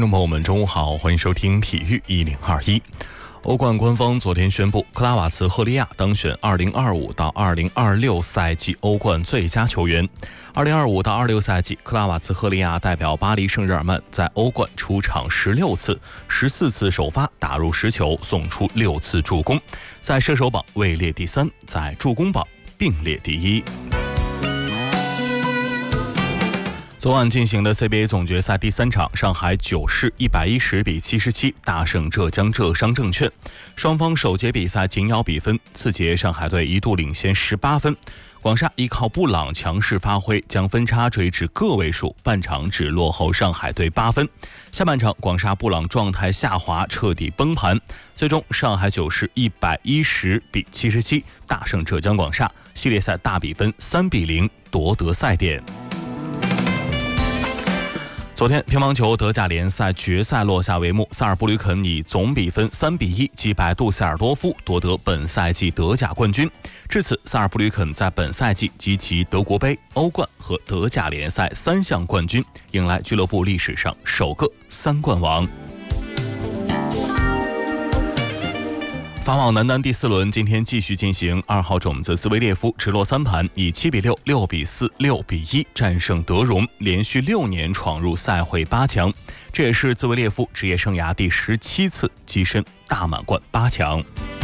众朋友们，中午好，欢迎收听体育1021。欧冠官方昨天宣布，克拉瓦茨赫利亚当选2025到2026赛季欧冠最佳球员。2025到26赛季，克拉瓦茨赫利亚代表巴黎圣日耳曼在欧冠出场16次，14次首发，打入10球，送出6次助攻，在射手榜位列第3，在助攻榜并列第1。昨晚进行的 CBA 总决赛第3场，上海九市110比77大胜浙江浙商证券，双方首节比赛紧咬比分，次节上海队一度领先18分，广厦依靠布朗强势发挥，将分差追至个位数，半场只落后上海队8分。下半场广厦布朗状态下滑，彻底崩盘，最终上海九市110比77大胜浙江广厦，系列赛大比分3比0夺得赛点。昨天乒乓球德甲联赛决赛落下帷幕，萨尔布吕肯以总比分3比1击败杜塞尔多夫，夺得本赛季德甲冠军。至此，萨尔布吕肯在本赛季集齐德国杯、欧冠和德甲联赛3项冠军，迎来俱乐部历史上首个3冠王。法网男单第4轮今天继续进行，2号种子兹维列夫直落3盘，以7比6、6比4、6比1战胜德容，连续6年闯入赛会8强。这也是兹维列夫职业生涯第17次跻身大满贯8强。